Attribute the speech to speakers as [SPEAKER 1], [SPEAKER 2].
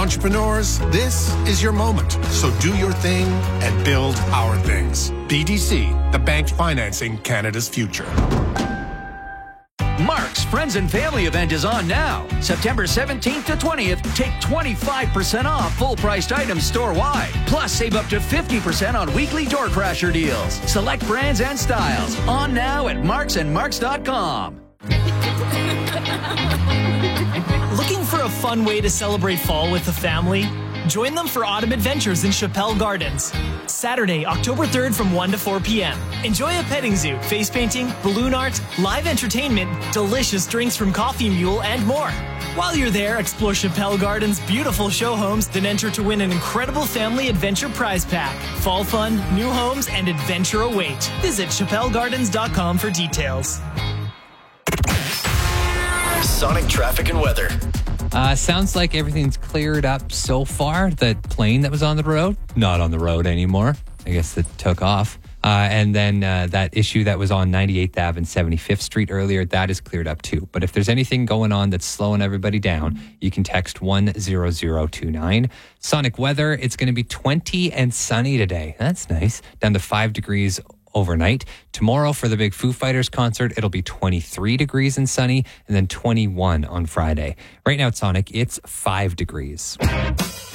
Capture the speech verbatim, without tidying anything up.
[SPEAKER 1] Entrepreneurs, this is your moment. So do your thing and build our things. B D C, the bank financing Canada's future.
[SPEAKER 2] Mark's Friends and Family event is on now. September seventeenth to twentieth, take twenty-five percent off full-priced items store-wide. Plus, save up to fifty percent on weekly door crasher deals. Select brands and styles. On now at marks and marks dot com.
[SPEAKER 3] Looking for a fun way to celebrate fall with the family? Join them for Autumn Adventures in Chappelle Gardens. Saturday, October third from one to four p.m. Enjoy a petting zoo, face painting, balloon art, live entertainment, delicious drinks from Coffee Mule, and more. While you're there, explore Chappelle Gardens' beautiful show homes, then enter to win an incredible family adventure prize pack. Fall fun, new homes, and adventure await. Visit chappelle gardens dot com for details.
[SPEAKER 4] Sonic traffic and weather.
[SPEAKER 5] Uh, sounds like everything's cleared up so far. The plane that was on the road, not on the road anymore. I guess it took off. Uh, and then uh, that issue that was on ninety-eighth Avenue and seventy-fifth Street earlier, that is cleared up too. But if there's anything going on that's slowing everybody down, you can text one zero zero two nine. Sonic weather, it's going to be twenty and sunny today. That's nice. Down to five degrees overnight. Tomorrow for the big Foo Fighters concert, it'll be twenty-three degrees and sunny, and then twenty-one on Friday. Right now at Sonic, it's five degrees.